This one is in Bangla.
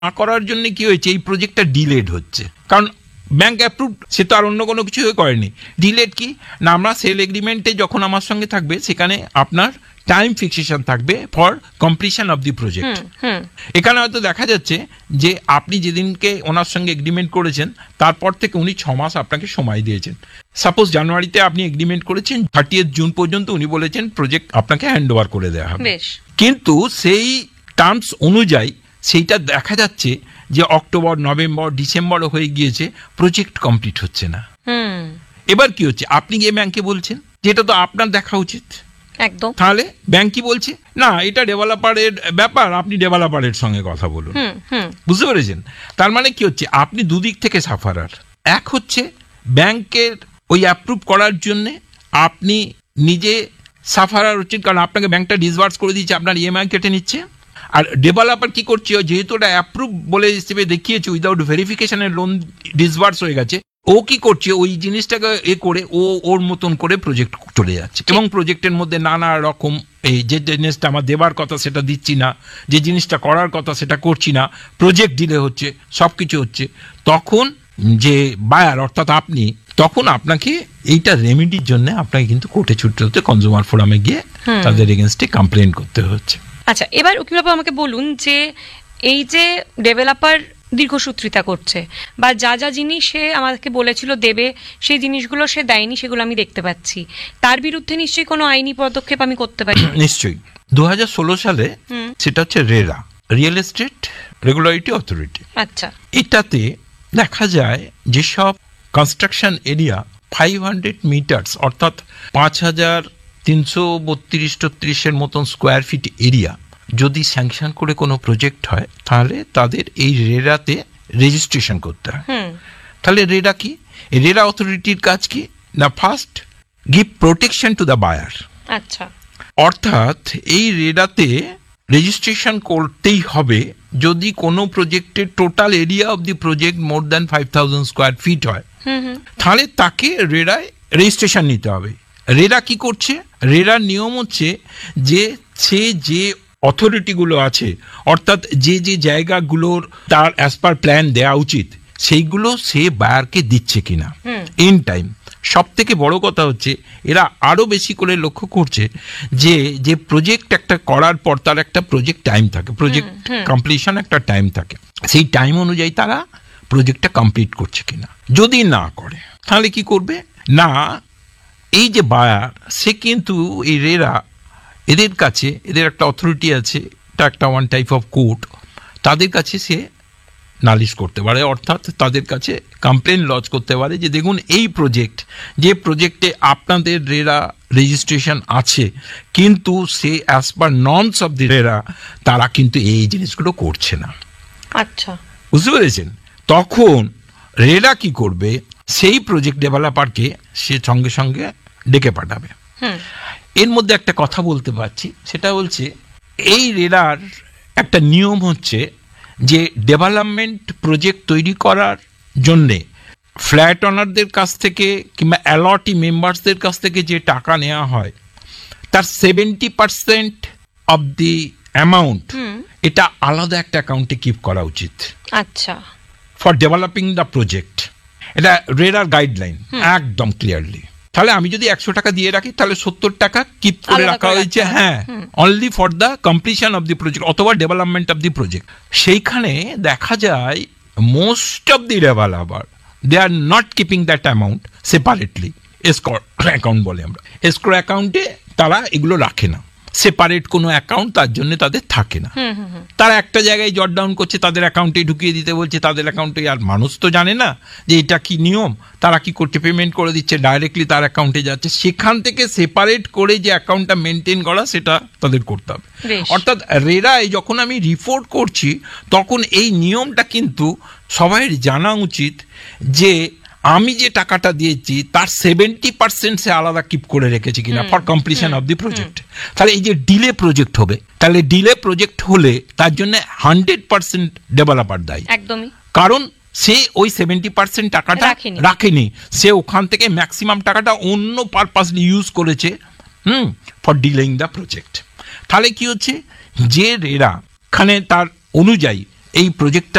না করার জন্য কি হয়েছে, এই প্রজেক্টটা ডিলেড হচ্ছে, কারণ ব্যাংক অ্যাপ্রুভ, সে তো আর অন্য কোনো কিছু করেনি। ডিলেড কি না, আমরা সেল এগ্রিমেন্টে যখন আমার সঙ্গে থাকবে সেখানে আপনার টাইম ফিক্সেশন থাকবে for completion of the project. এখানে হয়তো দেখা যাচ্ছে যে আপনি যেদিনকে ওনার সঙ্গে এগ্রিমেন্ট করেছেন তারপর থেকে উনি 6 মাস আপনাকে সময় দিয়েছেন। সাপোজ জানুয়ারিতে আপনি এগ্রিমেন্ট করেছেন, 30 জুন পর্যন্ত উনি বলেছেন প্রজেক্ট আপনাকে হ্যান্ড ওভার করে দেওয়া হবে, কিন্তু সেই টার্মস অনুযায়ী সেইটা দেখা যাচ্ছে যে অক্টোবর, নভেম্বর, ডিসেম্বরও হয়ে গিয়েছে, প্রজেক্ট কমপ্লিট হচ্ছে না। এবার কি হচ্ছে, আপনি গিয়ে ব্যাংকে বলছেন, যেটা তো আপনার দেখা উচিত একদম, তাহলে ব্যাংক কি বলছে, না এটা ডেভেলপারের ব্যাপার, আপনি ডেভেলপারের সঙ্গে কথা বলুন। বুঝতে পেরেছেন? তার মানে কি হচ্ছে, আপনি দুদিক থেকে সাফারার। এক হচ্ছে ব্যাংকের ওই অ্যাপ্রুভ করার জন্য আপনি নিজে সাফারার হচ্ছেন, কারণ আপনাকে ব্যাংকটা ডিসবার্স করে দিচ্ছে, আপনার ইএমআই কেটে নিচ্ছে। আর ডেভেলপার কি করছে, যেহেতু ওটা অ্যাপ্রুভ বলে হিসেবে দেখিয়েছে, উইদাউট ভেরিফিকেশনের লোন ডিসবার্স হয়ে গেছে, ও কি করছে, ওই জিনিসটাকে করে ও ওর মতন করে প্রজেক্ট চলে যাচ্ছে, এবং প্রজেক্টের মধ্যে নানা রকম এই যে জিনিসটা আমার দেবার কথা সেটা দিচ্ছি না, যে জিনিসটা করার কথা সেটা করছি না, প্রজেক্ট ডিলে হচ্ছে, সব কিছু হচ্ছে। তখন যে বায়ার অর্থাৎ আপনি, তখন আপনাকে এইটা রেমেডির জন্য আপনাকে কিন্তু কোর্টে ছুটতে হচ্ছে, কনজিউমার ফোরামে গিয়ে তাদের এগেনস্টে কমপ্লেন করতে হচ্ছে। আচ্ছা, এবার উকিলবাবু আমাকে বলুন যে এই যে ডেভেলপার দীর্ঘসূত্রিতা করছে বা যা যা জিনিস সে আমাকে বলেছিল দেবে, সেই জিনিসগুলো সে দেয়নি, সেগুলো আমি দেখতে পাচ্ছি, তার বিরুদ্ধে নিশ্চয়ই কোনো আইনি পদক্ষেপ আমি করতে পারি? নিশ্চয়ই। 2016 সালে সেটা হচ্ছে RERA, real estate regulatory authority. আচ্ছা, এটাতে দেখা যায় যেসব কনস্ট্রাকশন এরিয়া 500 মিটার্স অর্থাৎ 5332-33 মতন স্কোয়ার ফিট এরিয়া যদি স্যাংশন করে কোনো প্রজেক্ট হয়, তাহলে তাদের এই রেরাতে রেজিস্ট্রেশন করতে হয়। তাহলে রেরা কি, রেরা অথরিটির কাজ কি না, first give protection to the buyer. আচ্ছা, অর্থাৎ এই রেরাতে রেজিস্ট্রেশন করতেই হবে যদি কোনো প্রজেক্টের total area of the project more than 5000 square feet হয়, তাহলে তাকে রেরায় রেজিস্ট্রেশন নিতে হবে। রেরা কি করছে, রেরার নিয়ম হচ্ছে যে সে যে অথরিটিগুলো আছে, অর্থাৎ যে যে জায়গাগুলোর তার অ্যাজ পার প্ল্যান দেওয়া উচিত, সেইগুলো সে বায়ারকে দিচ্ছে কিনা ইন টাইম। সব থেকে বড় কথা হচ্ছে এরা আরো বেশি করে লক্ষ্য করছে যে যে প্রজেক্ট একটা করার পর তার একটা প্রজেক্ট টাইম থাকে, প্রজেক্ট কমপ্লিশন একটা টাইম থাকে, সেই টাইম অনুযায়ী তারা প্রজেক্টটা কমপ্লিট করছে কিনা। যদি না করে তাহলে কি করবে না, এই যে বায়ার সে কিন্তু এই রেরা এদের কাছে, এদের একটা অথরিটি আছে, এটা একটা ওয়ান টাইপ অফ কোর্ট, তাদের কাছে সে নালিশ করতে পারে, অর্থাৎ তাদের কাছে কমপ্লেন লজ করতে পারে যে দেখুন এই প্রজেক্ট, যে প্রজেক্টে আপনাদের রেরা রেজিস্ট্রেশন আছে, কিন্তু সে as per norms of the RERA তারা কিন্তু এই জিনিসগুলো করছে না। আচ্ছা, বুঝতে পেরেছেন? তখন রেরা কি করবে, সেই প্রজেক্ট ডেভেলপারকে সে সঙ্গে সঙ্গে ডেকে পাঠাবে। এর মধ্যে একটা কথা বলতে পারছি, সেটা বলছে এই রেরার একটা নিয়ম হচ্ছে যে ডেভেলপমেন্ট প্রজেক্ট তৈরি করার জন্যে ফ্ল্যাট ওনারদের কাছ থেকে কিংবা অ্যালটি মেম্বার্সদের কাছ থেকে যে টাকা নেওয়া হয়, তার 70% অফ দি অ্যামাউন্ট এটা আলাদা একটা অ্যাকাউন্টে কিপ করা উচিত। আচ্ছা, ফর ডেভেলপিং দ্য প্রজেক্ট, এটা রেরার গাইডলাইন একদম ক্লিয়ারলি। তাহলে আমি যদি 100 টাকা দিয়ে রাখি, তাহলে 70 টাকা কিপ করে রাখা হয়েছে, হ্যাঁ, only for the completion of the project অথবা ডেভেলপমেন্ট অফ দি প্রজেক্ট। সেইখানে দেখা যায় most of the developer they are not keeping that amount separately. Essco account বলে আমরা, এসকো অ্যাকাউন্টে তারা এগুলো রাখে না, সেপারেট কোনো অ্যাকাউন্ট তার জন্য তাদের থাকে না। তারা একটা জায়গায় জট ডাউন করছে, তাদের অ্যাকাউন্টে ঢুকিয়ে দিতে বলছে, তাদের অ্যাকাউন্টে। আর মানুষ তো জানে না যে এটা কি নিয়ম, তারা কি করছে, পেমেন্ট করে দিচ্ছে, ডাইরেক্টলি তার অ্যাকাউন্টে যাচ্ছে। সেখান থেকে সেপারেট করে যে অ্যাকাউন্টটা মেনটেন করা, সেটা তাদের করতে হবে। অর্থাৎ রেরায় যখন আমি রিপোর্ট করছি, তখন এই নিয়মটা কিন্তু সবাই জানা উচিত যে আমি যে টাকাটা দিয়েছি তার 70% সে আলাদা কিপ করে রেখেছে কিনা for completion of the project. তাহলে এই যে ডিলে প্রজেক্ট হবে, তাহলে ডিলে প্রজেক্ট হলে তার জন্য 100% ডেভেলপার দায়ী, একদমই। কারণ সে ওই 70% টাকাটা রাখেনি, সে ওখান থেকে ম্যাক্সিমাম টাকাটা অন্য পারপাসলি ইউজ করেছে ফর ডিলেইং দ্য প্রজেক্ট। তাহলে কি হচ্ছে, যে রেরা খানে তার অনুযায়ী এই প্রজেক্টটা